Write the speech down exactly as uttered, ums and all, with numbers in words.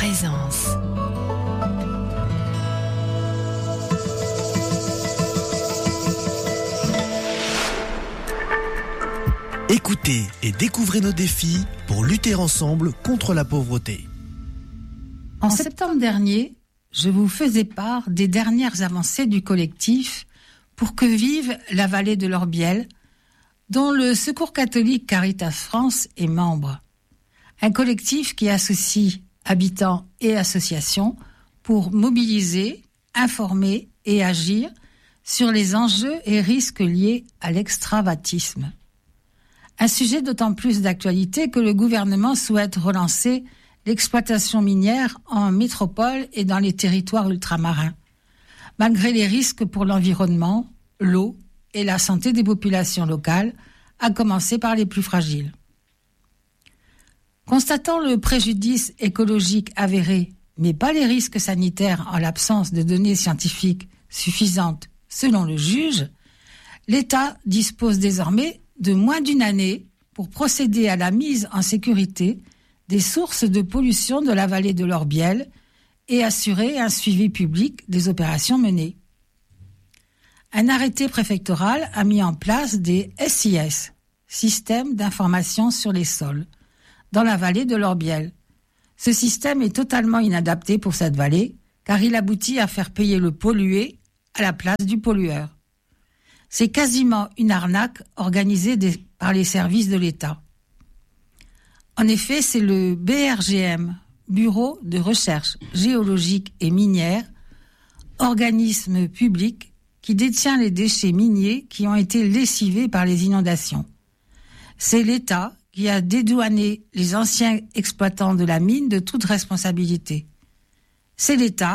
présence. Écoutez et découvrez nos défis pour lutter ensemble contre la pauvreté. En septembre dernier, je vous faisais part des dernières avancées du collectif Pour que vive la vallée de l'Orbiel, dont le Secours catholique Caritas France est membre. Un collectif qui associe habitants et associations pour mobiliser, informer et agir sur les enjeux et risques liés à l'extravatisme. Un sujet d'autant plus d'actualité que le gouvernement souhaite relancer l'exploitation minière en métropole et dans les territoires ultramarins, malgré les risques pour l'environnement, l'eau et la santé des populations locales, à commencer par les plus fragiles. Constatant le préjudice écologique avéré, mais pas les risques sanitaires en l'absence de données scientifiques suffisantes selon le juge, l'État dispose désormais de moins d'une année pour procéder à la mise en sécurité des sources de pollution de la vallée de l'Orbiel et assurer un suivi public des opérations menées. Un arrêté préfectoral a mis en place des S I S, Système d'information sur les sols, dans la vallée de l'Orbiel. Ce système est totalement inadapté pour cette vallée, car il aboutit à faire payer le pollué à la place du pollueur. C'est quasiment une arnaque organisée des, par les services de l'État. En effet, c'est le B R G M, Bureau de recherche géologique et minière, organisme public qui détient les déchets miniers qui ont été lessivés par les inondations. C'est l'État qui a dédouané les anciens exploitants de la mine de toute responsabilité. C'est l'État